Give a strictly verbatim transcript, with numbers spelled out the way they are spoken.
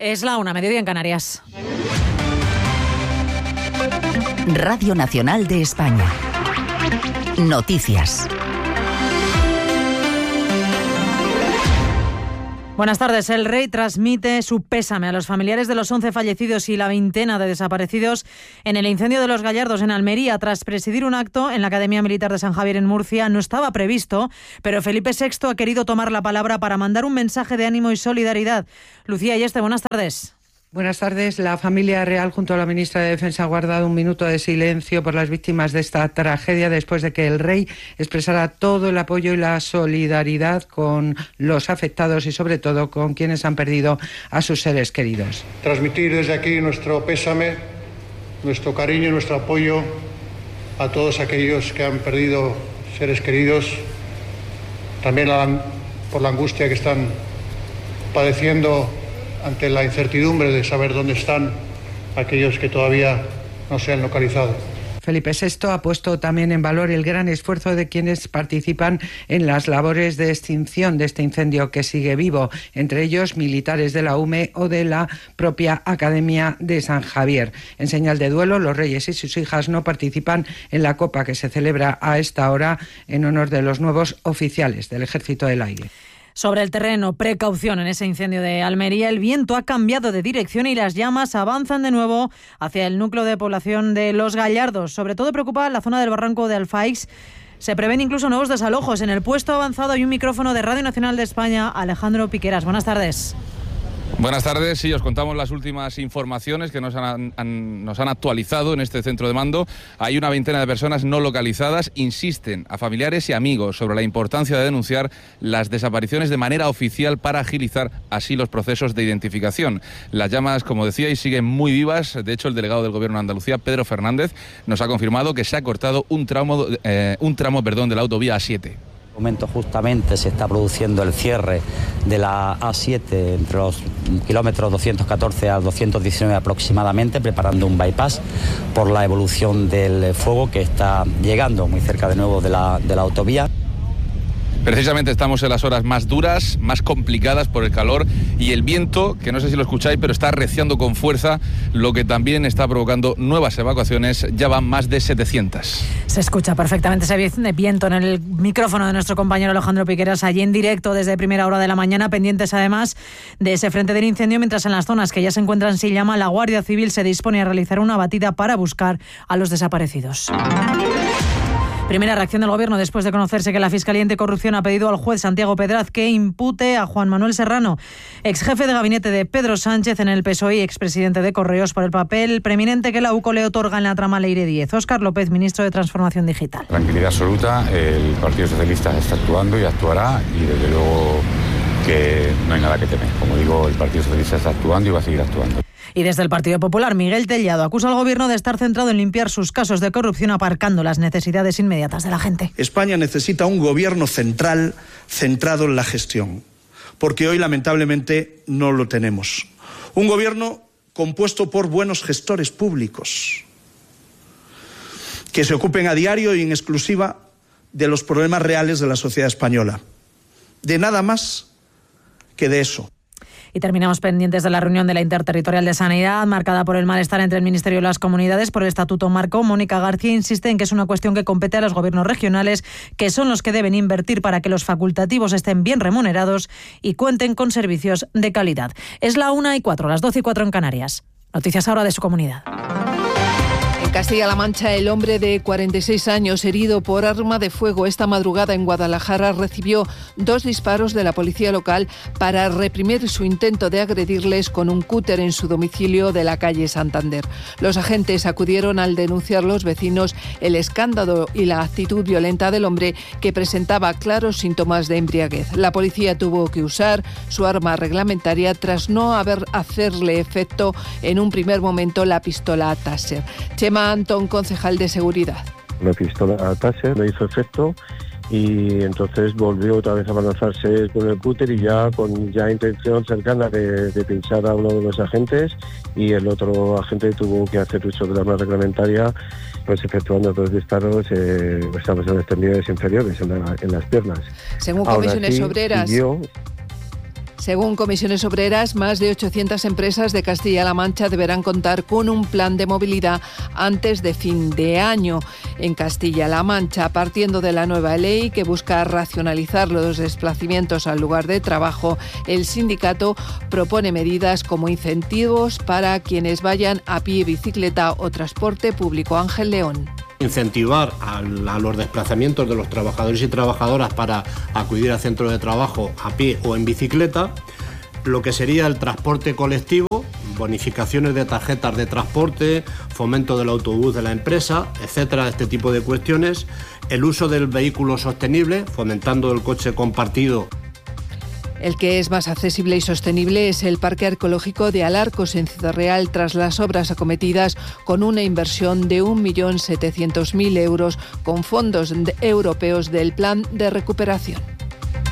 Es la una, mediodía en Canarias. Radio Nacional de España. Noticias. Buenas tardes. El rey transmite su pésame a los familiares de los once fallecidos y la veintena de desaparecidos en el incendio de Los Gallardos en Almería. Tras presidir un acto en la Academia Militar de San Javier en Murcia, no estaba previsto, pero Felipe sexto ha querido tomar la palabra para mandar un mensaje de ánimo y solidaridad. Lucía Yeste, buenas tardes. Buenas tardes. La familia real junto a la ministra de Defensa ha guardado un minuto de silencio por las víctimas de esta tragedia después de que el rey expresara todo el apoyo y la solidaridad con los afectados y sobre todo con quienes han perdido a sus seres queridos. Transmitir desde aquí nuestro pésame, nuestro cariño y nuestro apoyo a todos aquellos que han perdido seres queridos, también por la angustia que están padeciendo ante la incertidumbre de saber dónde están aquellos que todavía no se han localizado. Felipe sexto ha puesto también en valor el gran esfuerzo de quienes participan en las labores de extinción de este incendio que sigue vivo, entre ellos militares de la U M E o de la propia Academia de San Javier. En señal de duelo, los reyes y sus hijas no participan en la copa que se celebra a esta hora en honor de los nuevos oficiales del Ejército del Aire. Sobre el terreno, precaución en ese incendio de Almería. El viento ha cambiado de dirección y las llamas avanzan de nuevo hacia el núcleo de población de Los Gallardos. Sobre todo preocupa la zona del barranco de Alfaix. Se prevén incluso nuevos desalojos. En el puesto avanzado hay un micrófono de Radio Nacional de España, Alejandro Piqueras. Buenas tardes. Buenas tardes, sí, os contamos las últimas informaciones que nos han, han, nos han actualizado en este centro de mando. Hay una veintena de personas no localizadas. Insisten a familiares y amigos sobre la importancia de denunciar las desapariciones de manera oficial para agilizar así los procesos de identificación. Las llamas, como decíais, siguen muy vivas. De hecho, el delegado del Gobierno de Andalucía, Pedro Fernández, nos ha confirmado que se ha cortado un tramo, eh, un tramo perdón, de la autovía A siete. En este momento justamente se está produciendo el cierre de la A siete entre los kilómetros doscientos catorce a doscientos diecinueve aproximadamente, preparando un bypass por la evolución del fuego que está llegando muy cerca de nuevo de la, de la autovía. Precisamente estamos en las horas más duras, más complicadas por el calor y el viento, que no sé si lo escucháis, pero está arreciando con fuerza, lo que también está provocando nuevas evacuaciones. Ya van más de setecientas. Se escucha perfectamente ese viento en el micrófono de nuestro compañero Alejandro Piqueras, allí en directo desde primera hora de la mañana, pendientes además de ese frente del incendio, mientras en las zonas que ya se encuentran sin llama, la Guardia Civil se dispone a realizar una batida para buscar a los desaparecidos. Primera reacción del Gobierno después de conocerse que la Fiscalía Anticorrupción ha pedido al juez Santiago Pedraz que impute a Juan Manuel Serrano, exjefe de gabinete de Pedro Sánchez en el P S O E y expresidente de Correos, por el papel preeminente que la UCO le otorga en la trama Leire diez. Óscar López, ministro de Transformación Digital. Tranquilidad absoluta, el Partido Socialista está actuando y actuará y desde luego que no hay nada que temer. Como digo, el Partido Socialista está actuando y va a seguir actuando. Y desde el Partido Popular, Miguel Tellado acusa al Gobierno de estar centrado en limpiar sus casos de corrupción aparcando las necesidades inmediatas de la gente. España necesita un Gobierno central centrado en la gestión, porque hoy lamentablemente no lo tenemos. Un Gobierno compuesto por buenos gestores públicos que se ocupen a diario y en exclusiva de los problemas reales de la sociedad española. De nada más que de eso. Y terminamos pendientes de la reunión de la Interterritorial de Sanidad, marcada por el malestar entre el Ministerio y las comunidades por el Estatuto Marco. Mónica García insiste en que es una cuestión que compete a los gobiernos regionales, que son los que deben invertir para que los facultativos estén bien remunerados y cuenten con servicios de calidad. Es la una y cuatro, las doce y cuatro en Canarias. Noticias ahora de su comunidad. Castilla-La Mancha, el hombre de cuarenta y seis años herido por arma de fuego esta madrugada en Guadalajara recibió dos disparos de la policía local para reprimir su intento de agredirles con un cúter en su domicilio de la calle Santander. Los agentes acudieron al denunciar los vecinos el escándalo y la actitud violenta del hombre, que presentaba claros síntomas de embriaguez. La policía tuvo que usar su arma reglamentaria tras no haber hacerle efecto en un primer momento la pistola Taser. Chema Antón, concejal de Seguridad. La pistola Taser no hizo efecto y entonces volvió otra vez a balanzarse con el cúter y ya con ya intención cercana de, de pinchar a uno de los agentes, y el otro agente tuvo que hacer uso de la arma reglamentaria, pues efectuando dos disparos eh, pues, en extremidades inferiores, en, la, en las piernas. Según Comisiones Obreras... Siguió, Según Comisiones Obreras, más de ochocientas empresas de Castilla-La Mancha deberán contar con un plan de movilidad antes de fin de año. En Castilla-La Mancha, partiendo de la nueva ley que busca racionalizar los desplazamientos al lugar de trabajo, el sindicato propone medidas como incentivos para quienes vayan a pie, bicicleta o transporte público. Ángel León. Incentivar a, a los desplazamientos de los trabajadores y trabajadoras para acudir al centro de trabajo a pie o en bicicleta, lo que sería el transporte colectivo, bonificaciones de tarjetas de transporte, fomento del autobús de la empresa, etcétera, este tipo de cuestiones, el uso del vehículo sostenible, fomentando el coche compartido. El que es más accesible y sostenible es el Parque Arqueológico de Alarcos en Ciudad Real, tras las obras acometidas con una inversión de un millón setecientos mil euros con fondos europeos del Plan de Recuperación.